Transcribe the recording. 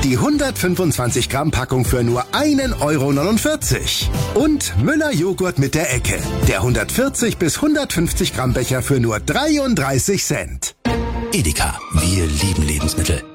Die 125 Gramm Packung für nur 1,49 €. Und Müller Joghurt mit der Ecke. Der 140 bis 150 Gramm Becher für nur 33 Cent. Edeka, wir lieben Lebensmittel.